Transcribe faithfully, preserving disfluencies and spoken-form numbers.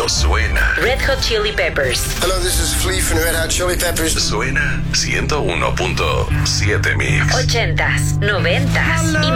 Solo suena. Red Hot Chili Peppers. Hello, this is Flea from Red Hot Chili Peppers. Suena ciento uno punto siete Mix. Ochentas, noventas y